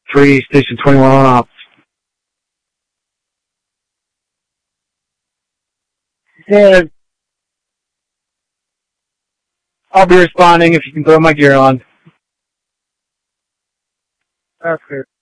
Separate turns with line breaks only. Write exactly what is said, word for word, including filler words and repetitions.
three, station twenty-one on off. Yeah. I'll be responding if you can throw my gear on. That's clear.